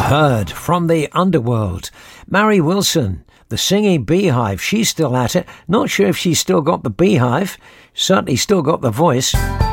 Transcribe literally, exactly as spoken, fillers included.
heard from the underworld. Mary Wilson, the singing beehive, she's still at it. Not sure if she's still got the beehive, certainly still got the voice.